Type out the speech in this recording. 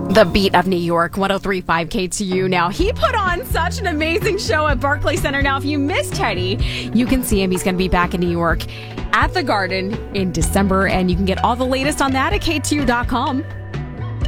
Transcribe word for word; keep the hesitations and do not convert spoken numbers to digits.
The beat of New York, one oh three point five K T U. Now, he put on such an amazing show at Barclays Center. Now, if you missed Teddy, you can see him. He's going to be back in New York at the Garden in December, and you can get all the latest on that at K T U dot com.